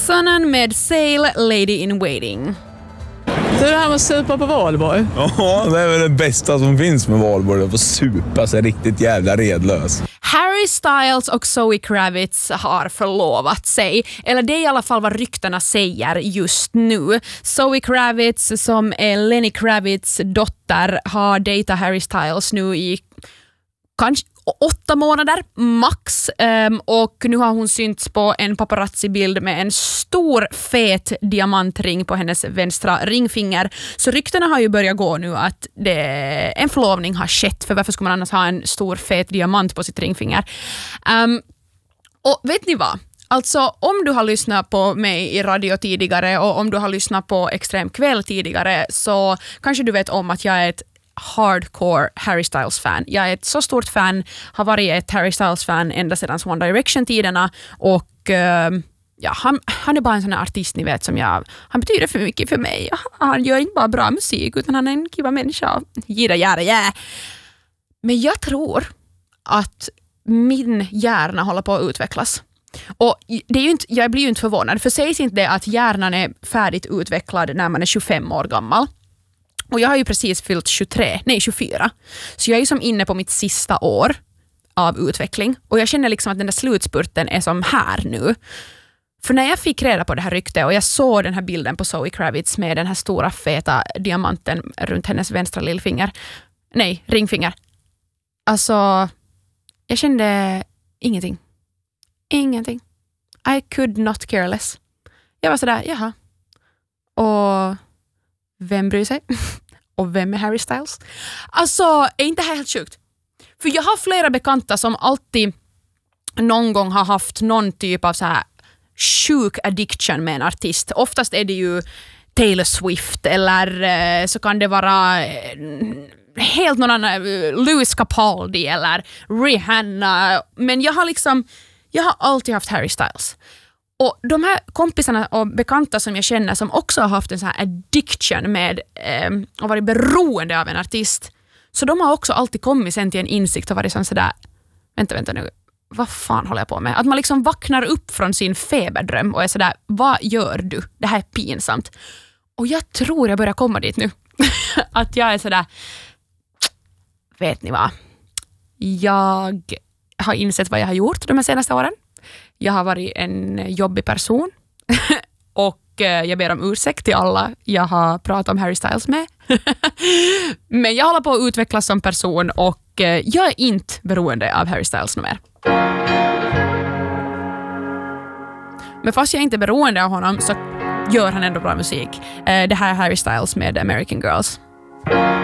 Sonen med Sail, Lady in Waiting. Det här med supa på Valborg. Ja, det är väl det bästa som finns med Valborg. Att få supa sig riktigt jävla redlös. Harry Styles och Zoe Kravitz har förlovat sig. Eller det är i alla fall vad ryktena säger just nu. Zoe Kravitz, som är Lenny Kravitz dotter, har dejtat Harry Styles nu i kanske 8 månader max, och nu har hon synts på en paparazzi-bild med en stor fet diamantring på hennes vänstra ringfinger. Så ryktena har ju börjat gå nu att en förlovning har skett, för varför ska man annars ha en stor fet diamant på sitt ringfinger? Och vet ni vad? Alltså, om du har lyssnat på mig i radio tidigare och om du har lyssnat på Extrem kväll tidigare, så kanske du vet om att jag är ett hardcore Harry Styles-fan. Jag är ett så stort fan, har varit ett Harry Styles-fan ända sedan One Direction-tiderna, och han är bara en sån här artist, ni vet, som han betyder för mycket för mig. Han gör inte bara bra musik, utan han är en kiva människa. Men jag tror att min hjärna håller på att utvecklas. Och det är ju inte, jag blir ju inte förvånad, för sägs inte det att hjärnan är färdigt utvecklad när man är 25 år gammal. Och jag har ju precis fyllt 24. Så jag är ju som inne på mitt sista år av utveckling. Och jag känner liksom att den där slutspurten är som här nu. För när jag fick reda på det här ryktet och jag såg den här bilden på Zoe Kravitz med den här stora feta diamanten runt hennes vänstra ringfinger. Alltså, jag kände ingenting. I could not care less. Jag var sådär, jaha. Och vem bryr sig? Och vem är Harry Styles? Alltså, är inte det här helt sjukt? För jag har flera bekanta som alltid någon gång har haft någon typ av så här sjuk addiction med en artist. Oftast är det ju Taylor Swift, eller så kan det vara helt någon annan, Louis Capaldi eller Rihanna. Men jag har alltid haft Harry Styles. Och de här kompisarna och bekanta som jag känner som också har haft en sån här addiction med och varit beroende av en artist, så de har också alltid kommit sen till en insikt och varit sådär, vänta nu, vad fan håller jag på med? Att man liksom vaknar upp från sin feberdröm och är sådär, vad gör du? Det här är pinsamt. Och jag tror jag börjar komma dit nu. Att jag är sådär, vet ni vad? Jag har insett vad jag har gjort de här senaste åren. Jag har varit en jobbig person och jag ber om ursäkt till alla jag har pratat om Harry Styles med. Men jag håller på att utvecklas som person och jag är inte beroende av Harry Styles mer. Men fast jag inte är beroende av honom så gör han ändå bra musik. Det här är Harry Styles med American Girls.